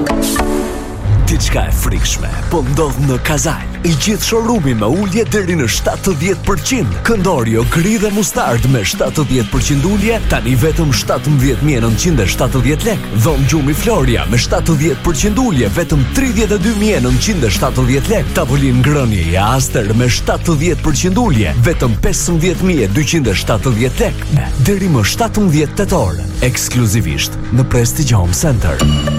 Diçka e frikshme po ndodh në Kazal. I gjithë showroomi me ulje deri në 70%. Këndorio gri dhe mustard me 70% ulje tani vetëm 17.970 lek. Dhomë gjumi Floria me 70% ulje vetëm 32.970 lek. Tavolin ngrënie i Aster me 70% ulje vetëm 15.270 lek. Deri më 17 tetor, ekskluzivisht në Prestige Home Center.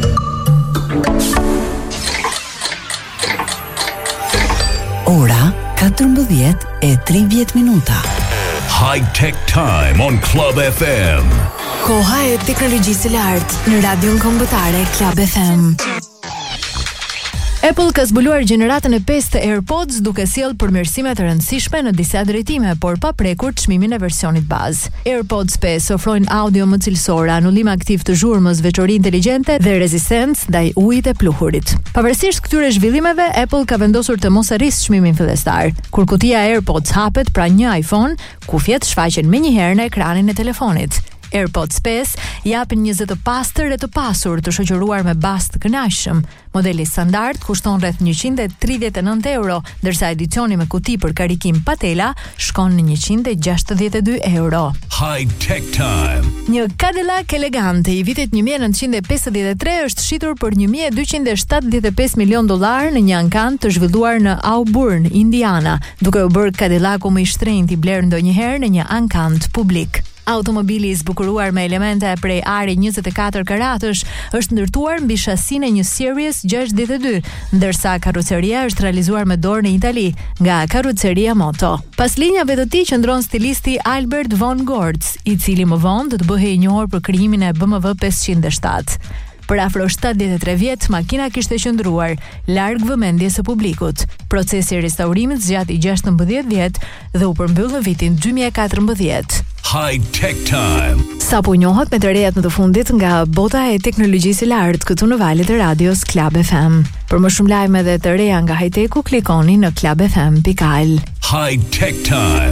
Ora 14:30 minuta. High Tech Time on Club FM. Koha e teknologjisë së lartë në radion kombëtare Club FM. Apple ka zbuluar gjeneratën e 5 të AirPods duke sjellë përmirësime të rëndësishme në disa drejtime, por pa prekur çmimin e versionit bazë. AirPods 5 ofrojnë audio më cilësor, anullim aktiv të zhurmës, veçori inteligjente dhe rezistencë ndaj ujit e pluhurit. Pavarësisht këtyre zhvillimeve, Apple ka vendosur të mos arrisë çmimin fillestar. Kur kutia e AirPods hapet pra një iPhone, kufjet shfaqen menjëherë në ekranin e telefonit. AirPods 5 japin një zë të pastër e të pasur të shoqëruar me bas të kënaqshëm. Modeli standard kushton rreth €139, ndërsa edicioni me kuti për karikim patela shkon në €162. High Tech Time. Një Cadillac elegante i vitit 1953 është shitur për $1.275 milion në një ankant të zhvilluar në Auburn, Indiana, duke u bërë Cadillacu më i shtrenjtë i blerë ndonjëherë në një ankant publik. Automobili i zbukuruar me elemente prej ari 24 karatësh është ndërtuar mbi shasinë e një Series 62, ndërsa karroceria është realizuar me dorë në Itali nga Carrozzeria Moto. Pas linjave të tij qëndron stilisti Albert von Gortz, i cili më vonë do të bëhej i njohur për krijimin e BMW 507. Për afro 73 vjet, makina kishte qëndruar larg vëmendjes së publikut. Procesi i restaurimit zgjati 16 vjet dhe u përmbyll në vitin 2014. High Tech Time. Sapo njohet me të rejat në të fundit nga bota e teknologjisë së lartë këtu në valët e radios Club FM. Për më shumë lajme dhe të reja nga high-techu, klikoni në clubfm.al. High Tech Time.